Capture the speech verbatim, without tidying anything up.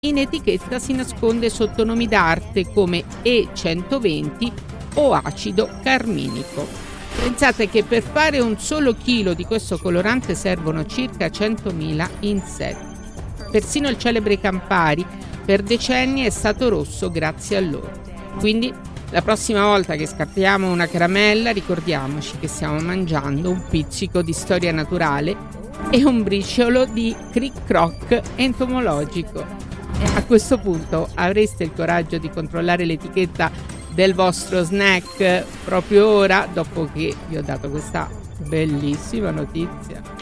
in etichetta si nasconde sotto nomi d'arte come E centoventi o acido carminico. Pensate che per fare un solo chilo di questo colorante servono circa centomila insetti. Persino il celebre Campari per decenni è stato rosso grazie a loro. Quindi la prossima volta che scattiamo una caramella ricordiamoci che stiamo mangiando un pizzico di storia naturale e un briciolo di cric croc entomologico. E a questo punto avreste il coraggio di controllare l'etichetta del vostro snack proprio ora, dopo che vi ho dato questa bellissima notizia?